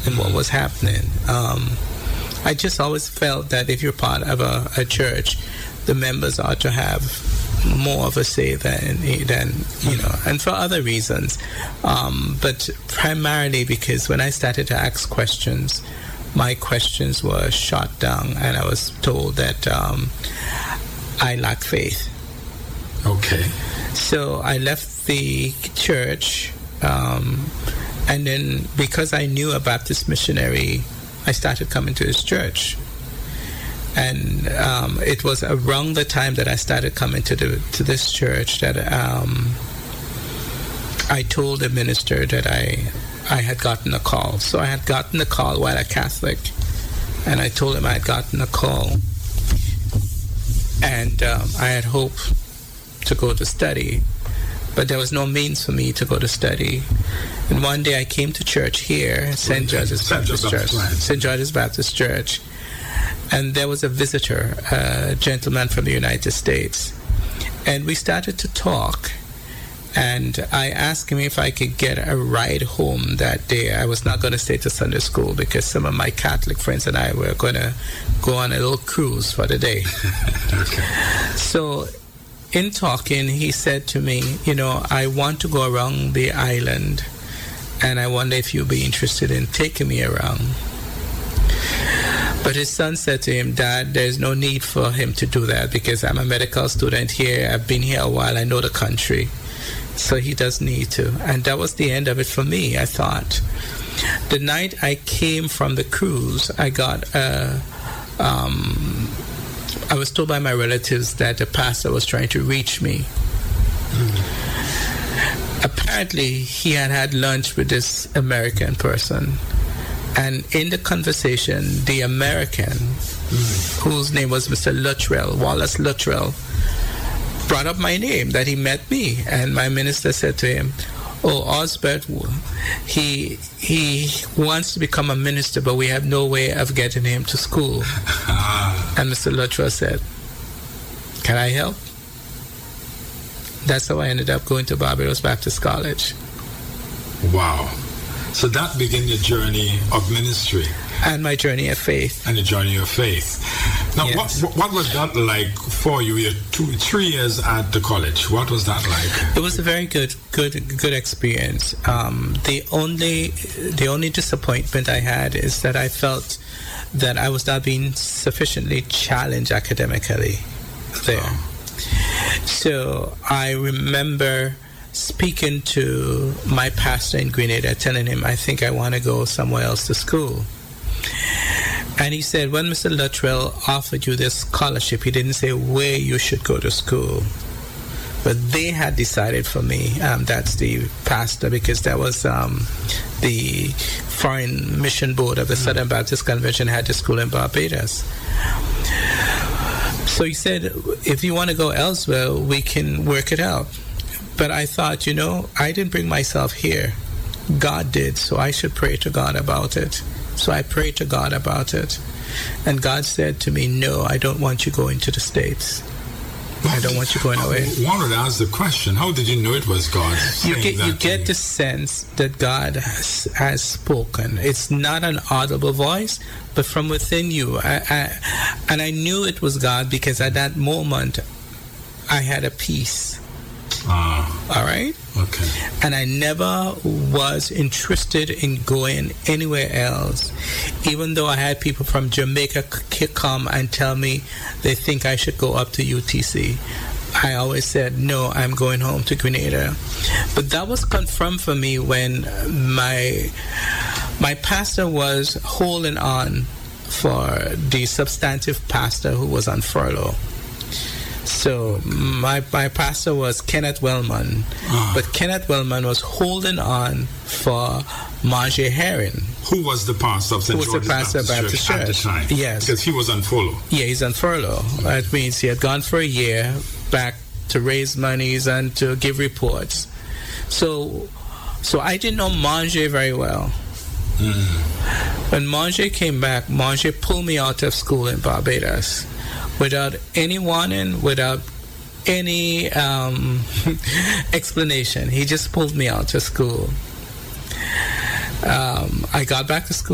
in what was happening. I just always felt that if you're part of a church, the members ought to have more of a say than and for other reasons. But primarily because when I started to ask questions, my questions were shot down, and I was told that I lack faith. Okay. So I left the church, and then because I knew a Baptist missionary, I started coming to his church. And it was around the time that I started coming to this church that I told the minister that I had gotten a call. So I had gotten a call while a Catholic, and I told him I had gotten a call, and I had hoped to go to study, but there was no means for me to go to study. And one day I came to church here, St. George's Baptist Church, and there was a visitor, a gentleman from the United States, and we started to talk. And I asked him if I could get a ride home that day. I was not going to stay to Sunday school because some of my Catholic friends and I were going to go on a little cruise for the day. Okay. So in talking, he said to me, I want to go around the island, and I wonder if you'd be interested in taking me around. But his son said to him, Dad, there's no need for him to do that because I'm a medical student here. I've been here a while. I know the country. So he doesn't need to. And that was the end of it for me, I thought. The night I came from the cruise, I was told by my relatives that the pastor was trying to reach me. Apparently, he had lunch with this American person. And in the conversation, the American, whose name was Mr. Luttrell, Wallace Luttrell, brought up my name, that he met me. And my minister said to him, Osbert, he wants to become a minister, but we have no way of getting him to school. And Mr. Luttrell said, can I help? That's how I ended up going to Barbados Baptist College. Wow. So that began your journey of ministry. And my journey of faith. And the journey of faith. Now, yes. What was that like for you? You had 3 years at the college. What was that like? It was a very good experience. The only disappointment I had is that I felt that I was not being sufficiently challenged academically there. Oh. So I remember speaking to my pastor in Grenada, telling him, I think I want to go somewhere else to school. And he said, when Mr. Luttrell offered you this scholarship, he didn't say where you should go to school. But they had decided for me, that's the pastor, because that was the Foreign Mission Board of the Southern Baptist Convention had the school in Barbados. So he said, if you want to go elsewhere, we can work it out. But I thought, I didn't bring myself here. God did, so I should pray to God about it. So I prayed to God about it. And God said to me, no, I don't want you going to the States. I don't want you going away. I wanted to ask the question, how did you know it was God? You get the sense that God has spoken. It's not an audible voice, but from within you. And I knew it was God because at that moment, I had a peace. All right? Okay. And I never was interested in going anywhere else, even though I had people from Jamaica come and tell me they think I should go up to UTC. I always said, no, I'm going home to Grenada. But that was confirmed for me when my pastor was holding on for the substantive pastor who was on furlough. So my pastor was Kenneth Wellman, but Kenneth Wellman was holding on for Margie Herring. Who was the pastor of St. George's Baptist Church at the time? Yes. Because he was on furlough. Yeah, he's on furlough. That means he had gone for a year back to raise monies and to give reports. So I didn't know Margie very well. When Margie came back, Margie pulled me out of school in Barbados. Without any warning, without any explanation. He just pulled me out of school. I got back to school.